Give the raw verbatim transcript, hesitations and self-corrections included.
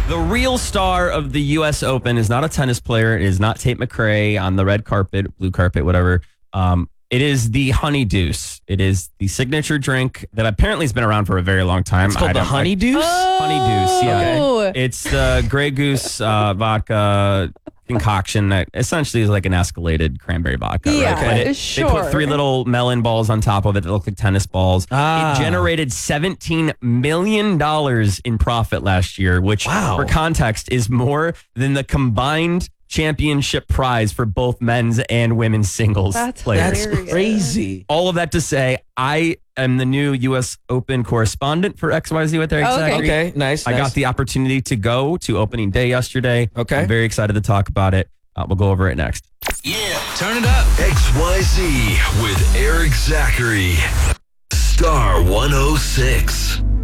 The real star of the U S Open is not a tennis player. It is not Tate McRae on the red carpet, blue carpet, whatever. Um, it is the Honey Deuce. It is the signature drink that apparently has been around for a very long time. It's called I the don't- Honey I- Deuce? Honey Deuce, yeah. Oh. It's the Grey Goose uh, vodka concoction that essentially is like an escalated cranberry vodka. Yeah, right? But it- sure. They put three little melon balls on top of it that look like tennis balls. Ah. It generated seventeen million dollars in profit last year, which Wow. for context is more than the combined championship prize for both men's and women's singles That's players. That's Hilarious. crazy. All of that to say, I am the new U S Open correspondent for X Y Z with Eric Okay. Zachary. Okay, nice. I nice. got the opportunity to go to opening day yesterday. Okay. I'm very excited to talk about it. Uh, we'll go over it next. Yeah, turn it up. X Y Z with Eric Zachary. Star one oh six.